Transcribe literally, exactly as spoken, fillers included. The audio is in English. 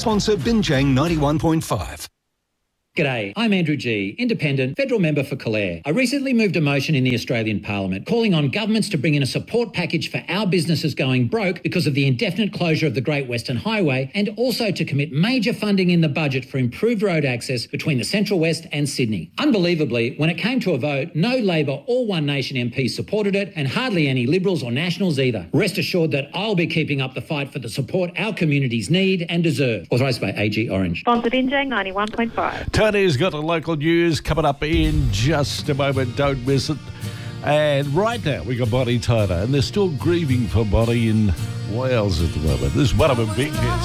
Sponsor Binjang ninety-one point five. G'day, I'm Andrew Gee, Independent, Federal Member for Calare. I recently moved a motion in the Australian Parliament calling on governments to bring in a support package for our businesses going broke because of the indefinite closure of the Great Western Highway, and also to commit major funding in the budget for improved road access between the Central West and Sydney. Unbelievably, when it came to a vote, no Labor or One Nation M Ps supported it, and hardly any Liberals or Nationals either. Rest assured that I'll be keeping up the fight for the support our communities need and deserve. Authorised by A G Orange. Sponsor Binjang ninety-one point five. Tony's got a local news coming up in just a moment. Don't miss it. And right now, we got Bonnie Tyler, and they're still grieving for Bonnie in Wales at the moment. This is one of her big hits.